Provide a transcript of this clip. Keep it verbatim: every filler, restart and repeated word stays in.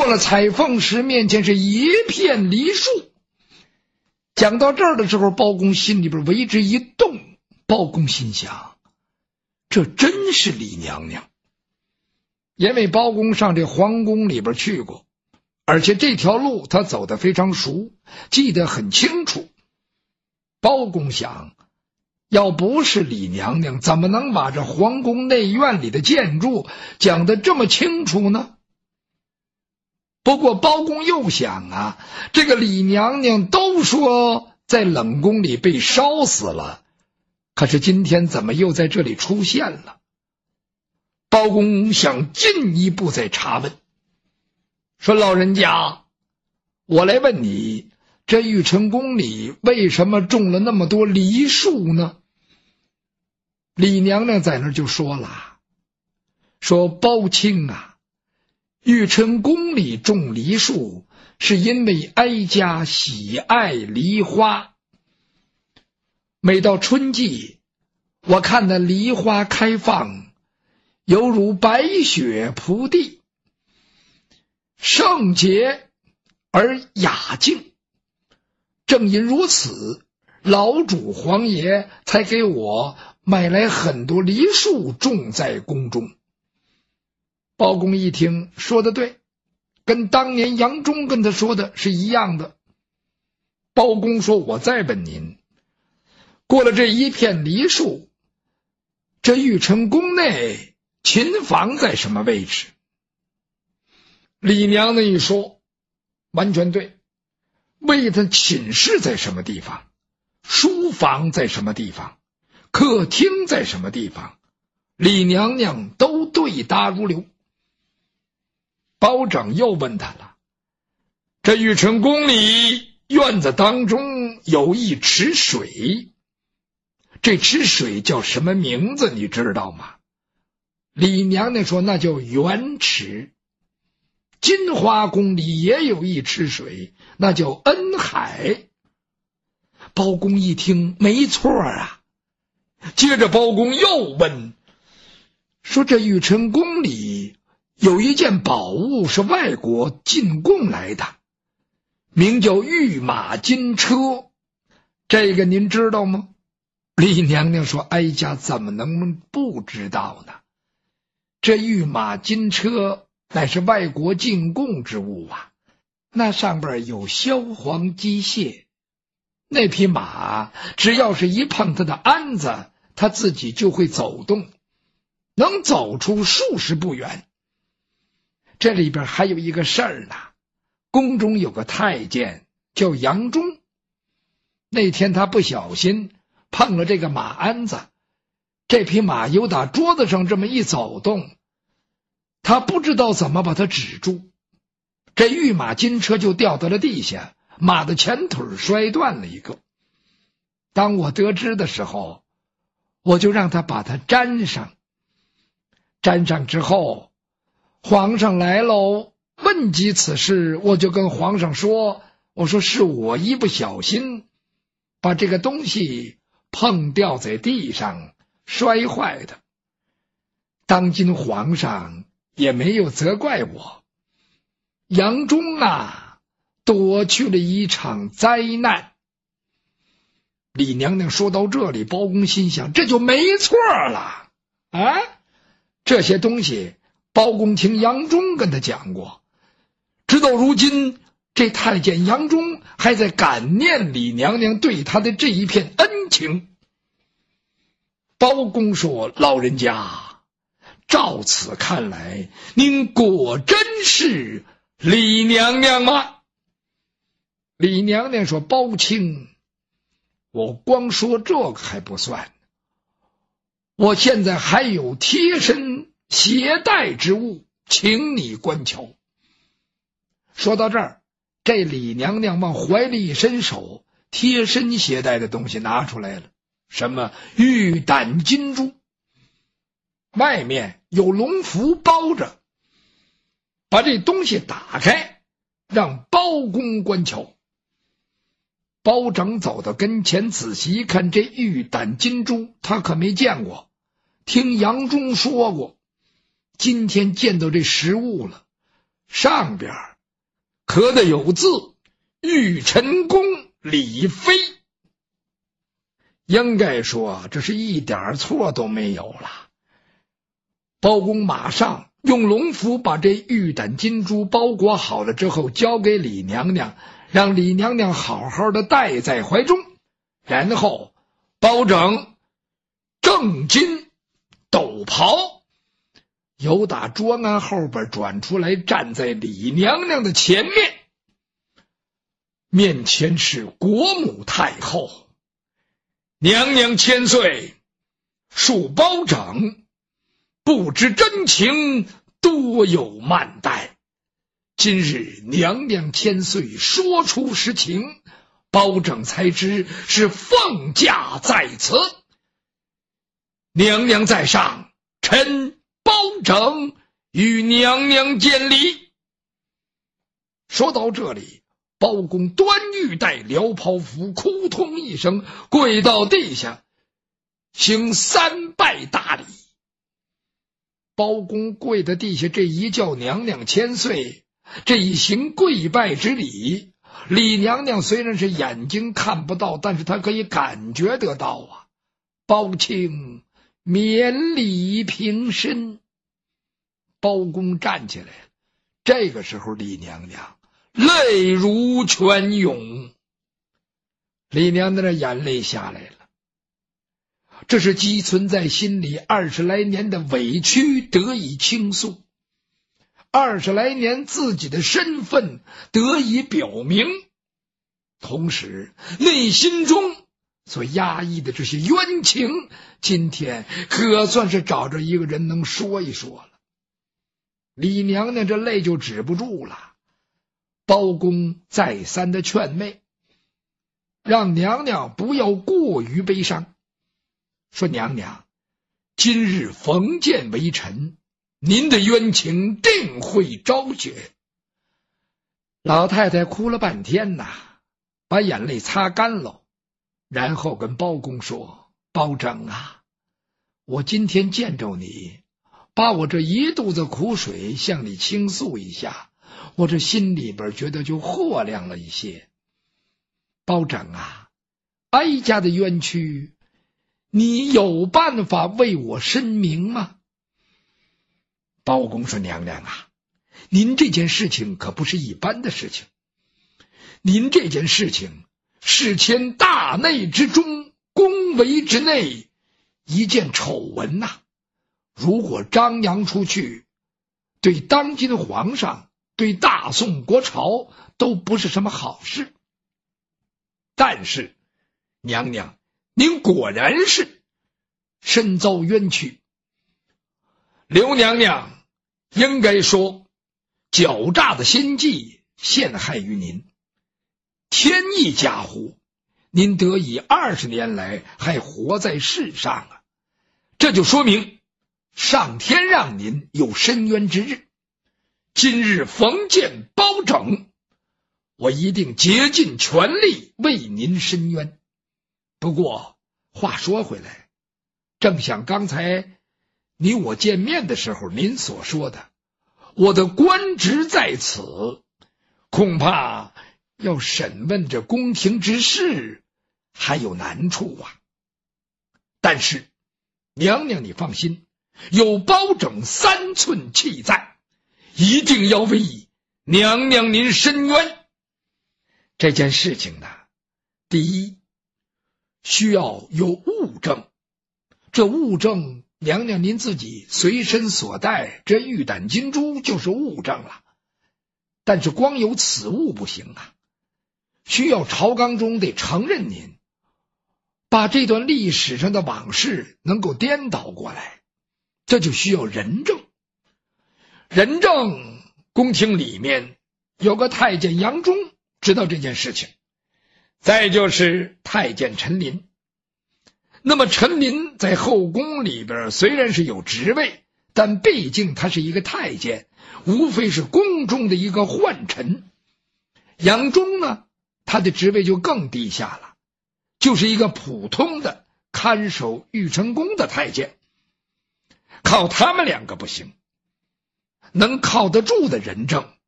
了彩凤石面前是一片梨树。讲到这儿的时候，包公心里边为之一动。包公心想，这真是李娘娘。因为包公上这皇宫里边去过，而且这条路他走得非常熟，记得很清楚。包公想，要不是李娘娘，怎么能把这皇宫内院里的建筑讲得这么清楚呢？不过包公又想啊，这个李娘娘都说在冷宫里被烧死了，可是今天怎么又在这里出现了？包公想进一步再查问，说老人家，我来问你，这玉成宫里为什么种了那么多梨树呢？李娘娘在那儿就说了，说包青啊，玉成宫里种梨树是因为哀家喜爱梨花，每到春季，我看那梨花开放，犹如白雪铺地，圣洁而雅静。正因如此，老主皇爷才给我买来很多梨树种在宫中。包公一听，说得对，跟当年杨忠跟他说的是一样的。包公说，我再问您，过了这一片梨树，这玉成宫内琴房在什么位置？李娘娘一说，完全对。为他寝室在什么地方？书房在什么地方？客厅在什么地方？李娘娘都对答如流。包拯又问他了，这玉成宫里院子当中有一池水，这池水叫什么名字你知道吗？李娘娘说，那叫元池。金花宫里也有一池水，那叫恩海。包公一听，没错啊。接着包公又问，说这玉成宫里有一件宝物是外国进贡来的，名叫御马金车，这个您知道吗？李娘娘说，哀家怎么能不知道呢？这御马金车乃是外国进贡之物啊，那上边有萧黄机械，那匹马只要是一碰它的鞍子，它自己就会走动，能走出数十步远。这里边还有一个事儿呢，宫中有个太监叫杨忠，那天他不小心碰了这个马鞍子，这匹马由打桌子上这么一走动，他不知道怎么把它止住，这御马金车就掉到了地下，马的前腿摔断了一个。当我得知的时候，我就让他把它粘上，粘上之后，皇上来喽，问及此事，我就跟皇上说，我说是我一不小心把这个东西碰掉在地上摔坏的。当今皇上也没有责怪我，杨忠啊，躲去了一场灾难。李娘娘说到这里，包公心想，这就没错了啊！这些东西包公听杨忠跟他讲过，直到如今这太监杨忠还在感念李娘娘对他的这一片恩情。包公说，老人家，照此看来，您果真是李娘娘吗？李娘娘说，包青，我光说这个还不算，我现在还有贴身携带之物，请你观瞧。说到这儿，这李娘娘往怀里一伸手，贴身携带的东西拿出来了，什么玉胆金珠，外面有龙符包着。把这东西打开，让包公观瞧。包拯走到跟前，仔细一看，这玉胆金珠他可没见过，听杨忠说过，今天见到这实物了，上边刻的有字玉陈公李妃。应该说这是一点错都没有了。包公马上用龙符把这玉胆金珠包裹好了之后交给李娘娘，让李娘娘好好的带在怀中，然后包拯正金斗袍，由打桌案后边转出来，站在李娘娘的前面，面前是国母太后。娘娘千岁，恕包拯不知真情，多有慢待。今日娘娘千岁说出实情，包拯才知是凤驾在此。娘娘在上，臣包拯与娘娘见礼。说到这里，包公端玉带辽袍服，扑通一声跪到地下，行三拜大礼。包公跪在地下，这一叫娘娘千岁，这一行跪拜之礼，李娘娘虽然是眼睛看不到，但是她可以感觉得到啊。包卿免礼平身。包公站起来了，这个时候李娘娘泪如泉涌。李娘娘的眼泪下来了，这是积存在心里二十来年的委屈得以倾诉，二十来年自己的身份得以表明，同时内心中所压抑的这些冤情，今天可算是找着一个人能说一说了。李娘娘这泪就止不住了。包公再三的劝慰，让娘娘不要过于悲伤，说娘娘，今日逢见为臣，您的冤情定会昭雪。老太太哭了半天呐，把眼泪擦干了，然后跟包公说，包拯啊，我今天见着你，把我这一肚子苦水向你倾诉一下，我这心里边觉得就豁亮了一些。包拯啊，哀家的冤屈，你有办法为我申明吗？包公说，娘娘啊，您这件事情可不是一般的事情，您这件事情是牵大内之中，宫闱之内一件丑闻呐、啊。如果张扬出去，对当今皇上，对大宋国朝都不是什么好事。但是娘娘，您果然是身遭冤屈，刘娘娘应该说狡诈的心计陷害于您，天意佳乎，您得以二十年来还活在世上啊，这就说明上天让您有伸冤之日。今日逢见包拯，我一定竭尽全力为您伸冤。不过话说回来，正像刚才你我见面的时候您所说的，我的官职在此，恐怕要审问这宫廷之事还有难处啊。但是娘娘你放心，有包拯三寸气在，一定要为娘娘您伸冤。这件事情呢，第一需要有物证，这物证娘娘您自己随身所带这玉胆金珠就是物证了，但是光有此物不行啊，需要朝纲中得承认您，把这段历史上的往事能够颠倒过来，这就需要人证。人证宫廷里面有个太监杨忠知道这件事情，再就是太监陈琳。那么陈琳在后宫里边虽然是有职位，但毕竟他是一个太监，无非是宫中的一个宦臣。杨忠呢，他的职位就更低下了，就是一个普通的看守玉成宫的太监。靠他们两个不行，能靠得住的人证